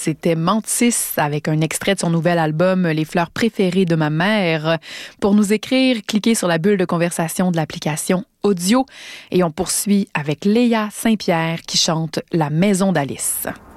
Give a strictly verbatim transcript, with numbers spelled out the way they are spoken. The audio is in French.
C'était Mantis avec un extrait de son nouvel album Les fleurs préférées de ma mère. Pour nous écrire, cliquez sur la bulle de conversation de l'application Audio et on poursuit avec Léa Saint-Pierre qui chante La maison d'Alice.